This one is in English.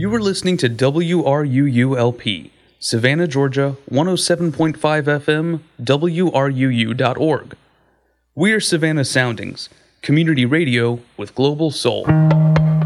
You are listening to WRUU-LP, Savannah, Georgia, 107.5 FM, WRUU.org. We are Savannah Soundings, community radio with global soul.